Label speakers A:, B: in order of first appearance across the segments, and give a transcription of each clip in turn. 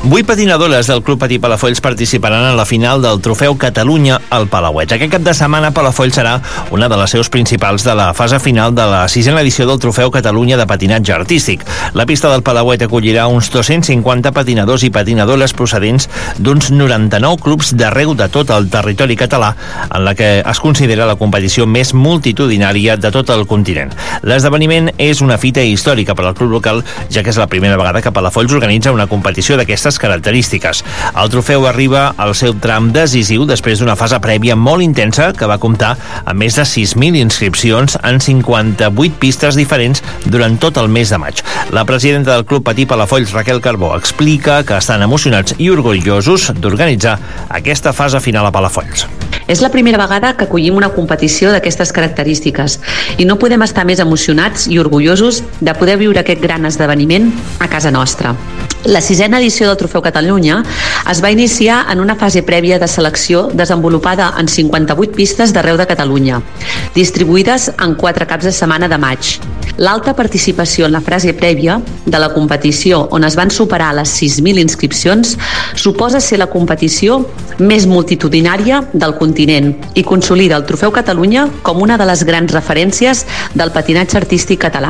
A: 8 patinadores del Club Patí Palafolls participaran en la final del Trofeu Catalunya al Palauet. Aquest cap de setmana Palafolls serà una de les seus principals de la fase final de la 6a edició del Trofeu Catalunya de patinatge artístic. La pista del Palauet acollirà uns 250 patinadors i patinadores procedents d'uns 99 clubs d'arreu de tot el territori català, en la que es considera la competició més multitudinària de tot el continent. L'esdeveniment és una fita històrica per al club local, ja que és la primera vegada que Palafolls organitza una competició d'aquestes característiques. El trofeu arriba al seu tram decisiu després d'una fase prèvia molt intensa que va comptar amb més de 6.000 inscripcions en 58 pistes diferents durant tot el mes de maig. La presidenta del Club Patí Palafolls, Raquel Carbó, explica que estan emocionats i orgullosos d'organitzar aquesta fase final a Palafolls.
B: És la primera vegada que acollim una competició d'aquestes característiques i no podem estar més emocionats i orgullosos de poder viure aquest gran esdeveniment a casa nostra. La 6a edició del Trofeu Catalunya es va iniciar en una fase prèvia de selecció desenvolupada en 58 pistes d'arreu de Catalunya, distribuïdes en 4 caps de setmana de maig. L'alta participació en la fase prèvia de la competició, on es van superar les 6.000 inscripcions, suposa ser la competició més multitudinària del continent i consolida el Trofeu Catalunya com una de les grans referències del patinatge artístic català.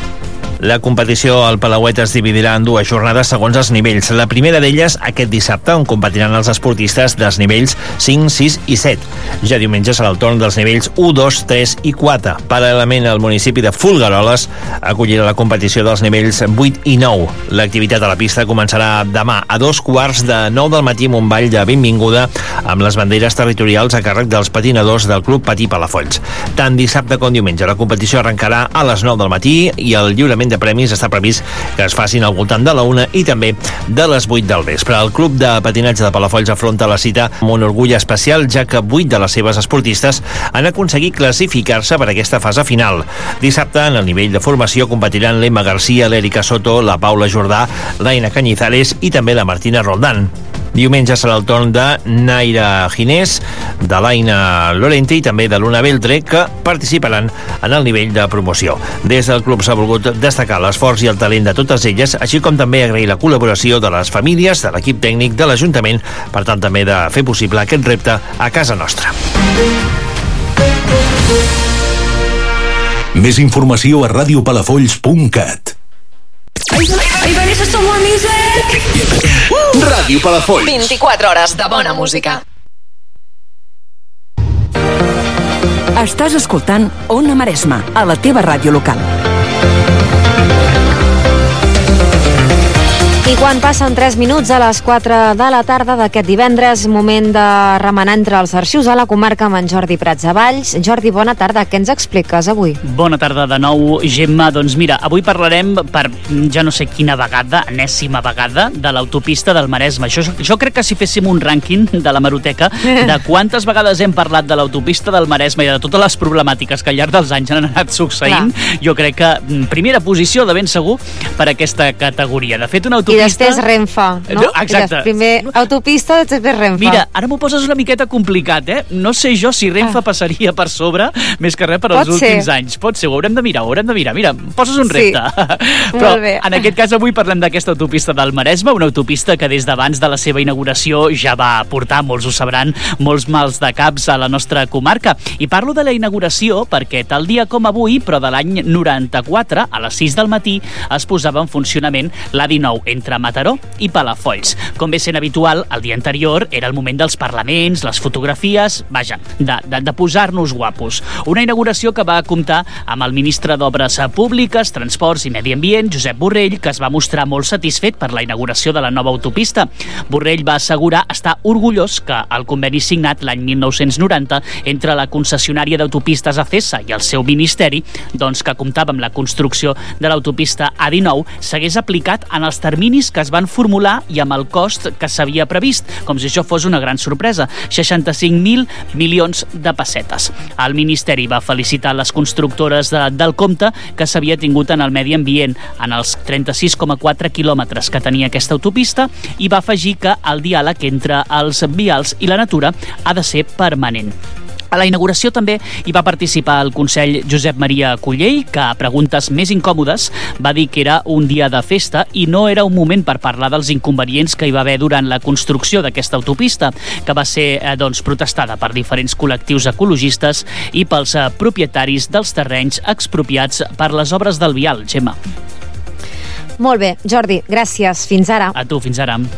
A: La competició al Palauet es dividirà en 2 jornades segons els nivells. La primera d'elles aquest dissabte, on competiran els esportistes dels nivells 5, 6 i 7. Ja diumenge serà el torn dels nivells 1, 2, 3 i 4. Paral·lelament, el municipi de Folgueroles acollirà la competició dels nivells 8 i 9. L'activitat a la pista començarà demà a 2:15 del matí amb un ball de benvinguda amb les banderes territorials a càrrec dels patinadors del Club Patí Palafolls. Tant dissabte com diumenge la competició arrencarà a les 9 del matí i el lliurament de premis està previst que es facin al voltant de la 1 i també de les 8 del vespre. El Club de Patinatge de Palafolls afronta la cita amb un orgull especial, ja que 8 de les seves esportistes han aconseguit classificar-se per aquesta fase final. Dissabte, en el nivell de formació, competiran l'Emma Garcia, l'Èrica Soto, la Paula Jordà, l'Aina Cañizares i també la Martina Roldán. Diumenge serà el torn de Naira Ginés, de l'Aina Lorente i també de l'Una Beltre, que participaran en el nivell de promoció. Des del club s'ha volgut destacar l'esforç i el talent de totes elles, així com també agrair la col·laboració de les famílies, de l'equip tècnic, de l'Ajuntament, per tant també de fer possible aquest repte a casa nostra.
C: Més informació a radiopalafolls.cat.
D: Are you ready for some more music?
C: Ràdio Palafolls.
D: 24 hores de bona música.
E: Estàs escoltant Ona Maresma, a la teva ràdio local.
F: I quan passen 3 minuts a les 4 de la tarda d'aquest divendres, moment de remenar entre els arxius a la comarca amb en Jordi Prats de Valls. Jordi, bona tarda. Què ens expliques avui?
G: Bona tarda de nou, Gemma. Doncs mira, avui parlarem per ja no sé quina vegada, enèsima vegada, de l'autopista del Maresme. Jo crec que si féssim un rànquing de la Maroteca de quantes vegades hem parlat de l'autopista del Maresme i de totes les problemàtiques que al llarg dels anys han anat succeint, jo crec que primera posició de ben segur per aquesta categoria. De fet, una autopista...
F: I després Renfe, no?
G: Exacte.
F: Primer autopista, després Renfe.
G: Mira, ara m'ho poses una miqueta complicat, eh? No sé jo si Renfe passaria per sobre, més que res per als últims anys. Pot ser, ho haurem de mirar. Mira, poses un repte. Però en aquest cas avui parlem d'aquesta autopista del Maresme, una autopista que des d'abans de la seva inauguració ja va portar, molts ho sabran, molts mals de caps a la nostra comarca. I parlo de la inauguració perquè tal dia com avui, però de l'any 94, a les 6 del matí, es posava en funcionament l'A19 entre Mataró i Palafolls. Com ve sent habitual, el dia anterior era el moment dels parlaments, les fotografies, vaja, de posar-nos guapos. Una inauguració que va comptar amb el ministre d'Obres Públiques, Transports i Medi Ambient, Josep Borrell, que es va mostrar molt satisfet per la inauguració de la nova autopista. Borrell va assegurar estar orgullós que el conveni signat l'any 1990 entre la concessionària d'autopistes ACESA i el seu ministeri, doncs que comptava amb la construcció de l'autopista A19, s'hagués aplicat en els terminis que es van formular i amb el cost que s'havia previst, com si això fos una gran sorpresa, 65.000 milions de pessetes. El Ministeri va felicitar les constructores del compte que s'havia tingut en el medi ambient en els 36,4 quilòmetres que tenia aquesta autopista i va afegir que el diàleg entre els vials i la natura ha de ser permanent. A la inauguració també hi va participar el Consell Josep Maria Cullell, que a preguntes més incòmodes va dir que era un dia de festa i no era un moment per parlar dels inconvenients que hi va haver durant la construcció d'aquesta autopista, que va ser protestada per diferents col·lectius ecologistes i pels propietaris dels terrenys expropiats per les obres del vial. Gemma.
F: Molt bé, Jordi, gràcies. Fins ara.
G: A tu, fins ara.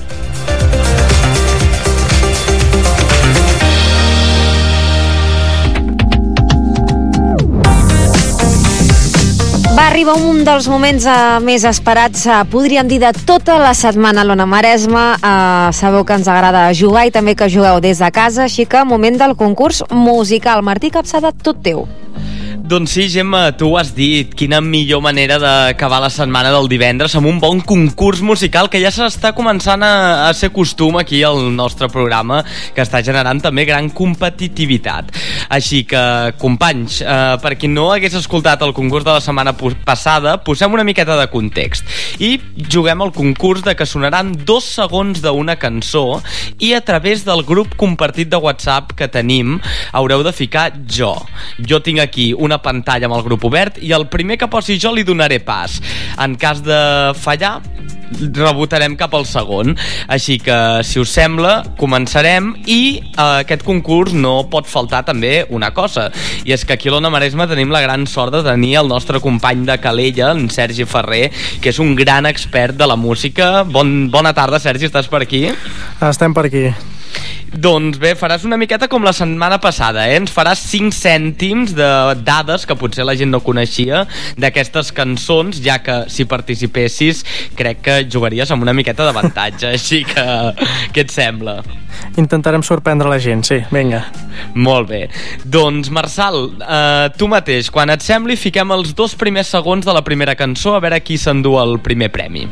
F: Va arribar un dels moments més esperats, podríem dir, de tota la setmana a l'Ona Maresma. Sabeu que ens agrada jugar i també que jugueu des de casa, així que moment del concurs musical. Martí Capçada, tot teu.
H: Doncs sí, Gemma, tu ho has dit. Quina millor manera d'acabar la setmana del divendres amb un bon concurs musical que ja s'està començant a ser costum aquí al nostre programa, que està generant també gran competitivitat. Així que, companys, per qui no hagués escoltat el concurs de la setmana passada, posem una miqueta de context i juguem al concurs de que sonaran 2 segons d'una cançó i a través del grup compartit de WhatsApp que tenim haureu de ficar jo. Jo tinc aquí una pantalla amb el grup obert i el primer que posi jo li donaré pas. En cas de fallar, rebotarem cap al segon. Així que, si us sembla, començarem i aquest concurs no pot faltar també una cosa, i és que aquí a l'Ona Maresma tenim la gran sort de tenir el nostre company de Calella, en Sergi Ferrer, que és un gran expert de la música. Bona tarda, Sergi, estàs per aquí?
I: Estem per aquí.
H: Doncs bé, faràs una miqueta com la setmana passada, Ens faràs 5 cèntims de dades que potser la gent no coneixia d'aquestes cançons, ja que si participessis crec que jugaries amb una miqueta d'avantatge. Així que, què et sembla?
I: Intentarem sorprendre la gent, sí, vinga.
H: Molt bé. Doncs, Marçal, tu mateix, quan et sembli, fiquem els 2 primers segons de la primera cançó a veure qui s'endú el primer premi.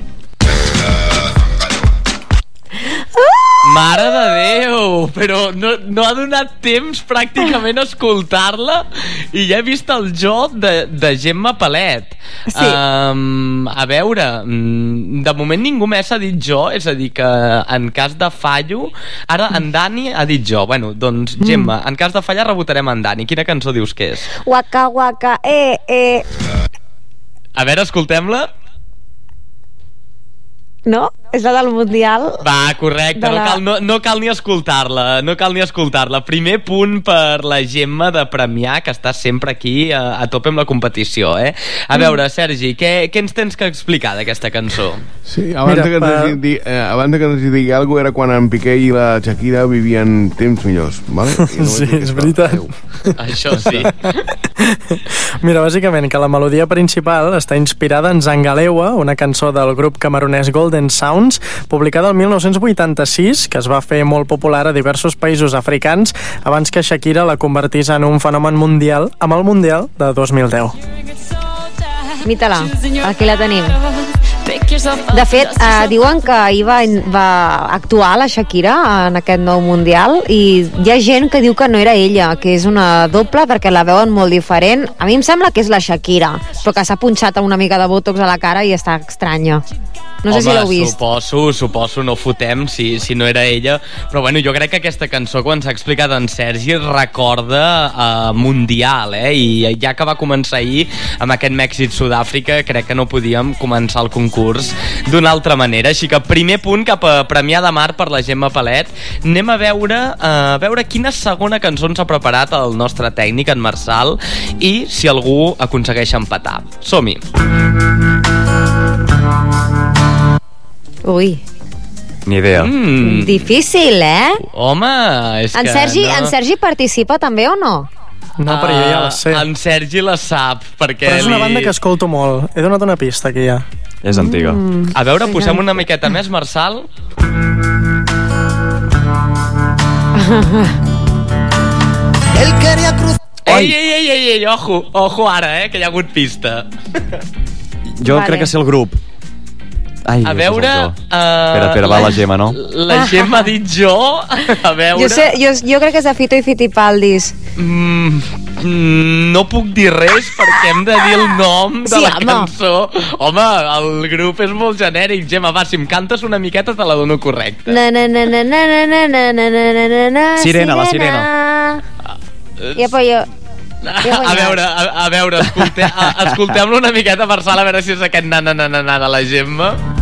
H: Mare de Déu! Però no ha donat temps pràcticament a escoltar-la i ja he vist el jo de Gemma Palet.
F: Sí.
H: A veure, de moment ningú més ha dit jo, és a dir que en cas de fallo, ara en Dani ha dit jo. Bueno, doncs Gemma, en cas de fallar rebotarem en Dani. Quina cançó dius que és?
F: Waka waka
H: A veure, escoltem-la.
F: No? És la del Mundial.
H: Va, correcte, no cal ni escoltar-la. No cal ni escoltar-la. Primer punt per la Gemma de premiar, que està sempre aquí a tope amb la competició, A veure, Sergi, què ens tens que explicar d'aquesta cançó?
J: Sí, abans de que ens digui alguna cosa era quan en Piqué i la Shakira vivien temps millors, ¿vale?
I: Sí, és veritat.
H: Això sí.
I: Mira, bàsicament que la melodia principal està inspirada en Zangalewa, una cançó del grup camerunès Golden Sounds, publicada el 1986, que es va fer molt popular a diversos països africans abans que Shakira la convertís en un fenomen mundial amb el Mundial de 2010.
F: Mita-la, aquí la tenim. De fet, diuen que ahir va actuar la Shakira en aquest nou Mundial i hi ha gent que diu que no era ella, que és una doble perquè la veuen molt diferent. A mi em sembla que és la Shakira, però que s'ha punxat una mica de botox a la cara i està estranya. No sé si l'heu vist.
H: Suposo, no fotem si no era ella, però bueno, jo crec que aquesta cançó, quan s'ha explicat en Sergi, recorda Mundial, i ja que va començar ahir amb aquest Mèxic-Sud-àfrica, crec que no podíem començar el concurs d'una altra manera, així que primer punt cap a Premià de Mar per la Gemma Palet. Anem a veure quina segona cançó ens ha preparat el nostre tècnic, en Marçal, i si algú aconsegueix empatar. Som-hi!
F: Ui.
K: Ni idea.
F: Difícil,
H: Home, és
F: que... En Sergi participa també o no?
I: No, però jo ja la sé.
H: En Sergi la sap, perquè...
I: Però és una banda que escolto molt. He donat una pista aquí ja.
K: És antiga.
H: A veure, posem una miqueta més, Marçal. Ei, ojo ara, que hi ha hagut pista.
K: Jo crec que sé el grup. Ai,
H: a veure...
K: Espera, va la Gemma, no?
H: La Gemma ha dit jo, a veure...
F: Jo crec que és de Fito i Fitipaldis.
H: No puc dir res perquè hem de dir el nom de la cançó. Home, el grup és molt genèric. Gemma, va, si em cantes una miqueta te la dono correcta.
K: Sirena, la sirena.
F: Ja, però jo...
H: A veure, escoltem-lo una miqueta per sala, a veure si és aquest na de la Gemma.